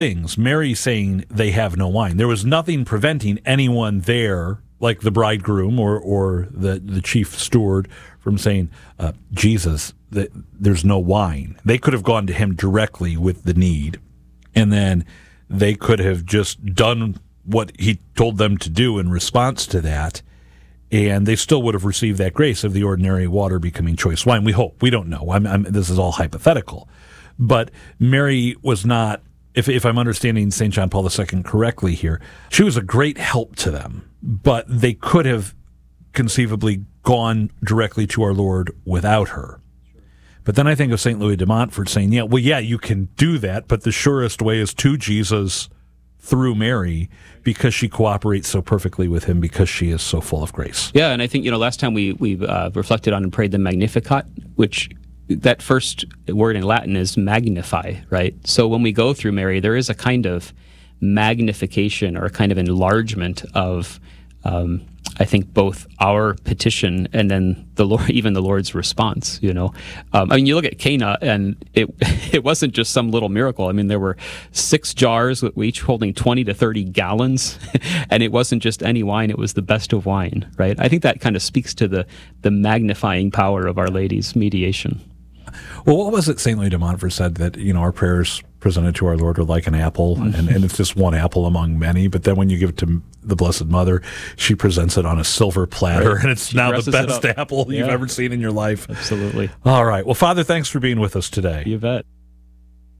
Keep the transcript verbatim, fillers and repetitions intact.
things. Mary saying they have no wine. There was nothing preventing anyone there, like the bridegroom or, or the, the chief steward, from saying, uh, Jesus, the, there's no wine. They could have gone to him directly with the need, and then they could have just done what he told them to do in response to that, and they still would have received that grace of the ordinary water becoming choice wine. We hope. We don't know. I'm, I'm, this is all hypothetical. But Mary was not, if, if I'm understanding Saint John Paul the Second correctly here, she was a great help to them, but they could have conceivably gone directly to our Lord without her. But then I think of Saint Louis de Montfort saying, yeah, well, yeah, you can do that, but the surest way is to Jesus through Mary, because she cooperates so perfectly with him, because she is so full of grace. Yeah, and I think, you know, last time we, we uh, reflected on and prayed the Magnificat, which that first word in Latin is magnify, right? So when we go through Mary, there is a kind of magnification or a kind of enlargement of, um, I think, both our petition and then the Lord, even the Lord's response. You know, um, I mean, you look at Cana, and it it wasn't just some little miracle. I mean, there were six jars, each holding twenty to thirty gallons, and it wasn't just any wine; it was the best of wine, right? I think that kind of speaks to the the magnifying power of Our Lady's mediation. Well, what was it Saint Louis de Montfort said, that, you know, our prayers presented to our Lord are like an apple, and, and it's just one apple among many, but then when you give it to the Blessed Mother, she presents it on a silver platter, right, and it's she now the best apple yeah. you've ever seen in your life. Absolutely. All right. Well, Father, thanks for being with us today. You bet.